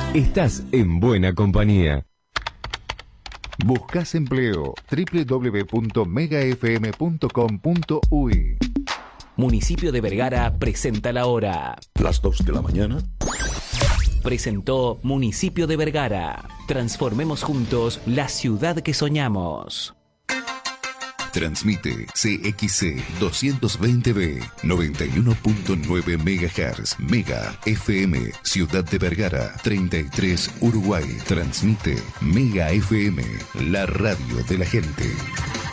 Estás en buena compañía. Buscás empleo. www.megafm.com.uy. Municipio de Vergara presenta la hora. Las 2 de la mañana. Presentó Municipio de Vergara. Transformemos juntos la ciudad que soñamos. Transmite CXC 220B 91.9 MHz Mega FM Ciudad de Vergara 33 Uruguay. Transmite Mega FM, la radio de la gente.